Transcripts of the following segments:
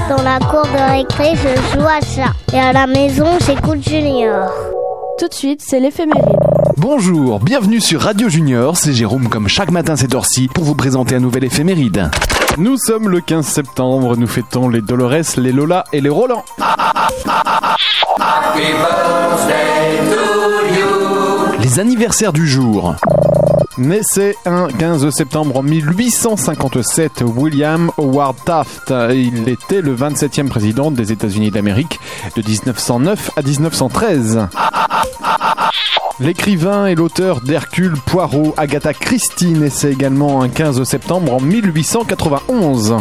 Dans la cour de récré, je joue à ça. Et à la maison, j'écoute Junior. Tout de suite, c'est l'éphéméride. Bonjour, bienvenue sur Radio Junior, c'est Jérôme comme chaque matin cette heure-ci pour vous présenter un nouvel éphéméride. Nous sommes le 15 septembre, nous fêtons les Dolores, les Lola et les Roland. Happy birthday to you. Les anniversaires du jour. Naissait un 15 septembre 1857 William Howard Taft. Il était le 27e président des États-Unis d'Amérique de 1909 à 1913. L'écrivain et l'auteur d'Hercule Poirot, Agatha Christie, naissait également un 15 septembre en 1891.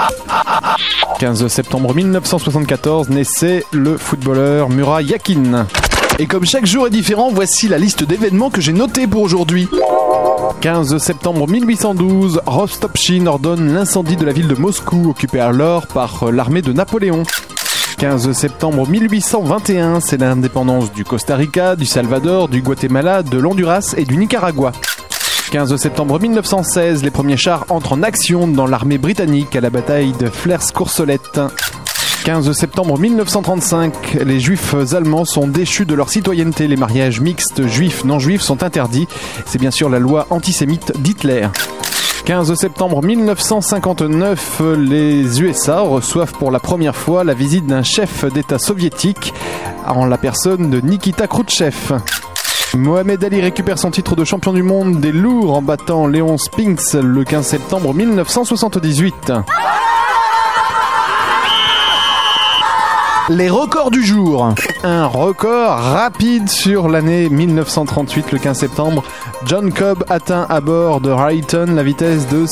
15 septembre 1974 naissait le footballeur Murat Yakin. Et comme chaque jour est différent, voici la liste d'événements que j'ai notés pour aujourd'hui. 15 septembre 1812, Rostopchine ordonne l'incendie de la ville de Moscou, occupée alors par l'armée de Napoléon. 15 septembre 1821, c'est l'indépendance du Costa Rica, du Salvador, du Guatemala, de l'Honduras et du Nicaragua. 15 septembre 1916, les premiers chars entrent en action dans l'armée britannique à la bataille de Flers-Courcelette. 15 septembre 1935, les juifs allemands sont déchus de leur citoyenneté. Les mariages mixtes juifs-non-juifs sont interdits. C'est bien sûr la loi antisémite d'Hitler. 15 septembre 1959, les USA reçoivent pour la première fois la visite d'un chef d'État soviétique en la personne de Nikita Khrouchtchev. Mohamed Ali récupère son titre de champion du monde des lourds en battant Léon Spinks le 15 septembre 1978. Les records du jour. Un record rapide sur l'année 1938, le 15 septembre. John Cobb atteint à bord de Rayton la vitesse de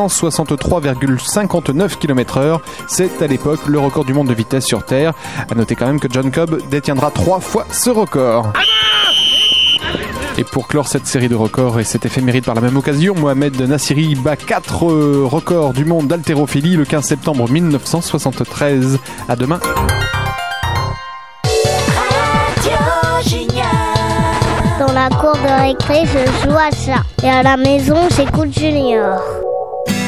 563,59 km/h. C'est à l'époque le record du monde de vitesse sur Terre. À noter quand même que John Cobb détiendra 3 fois ce record. Et pour clore cette série de records et cette éphéméride par la même occasion, Mohamed Nassiri bat 4 records du monde d'haltérophilie le 15 septembre 1973. À demain. Dans la cour de récré, je joue à ça. Et à la maison, j'écoute Junior.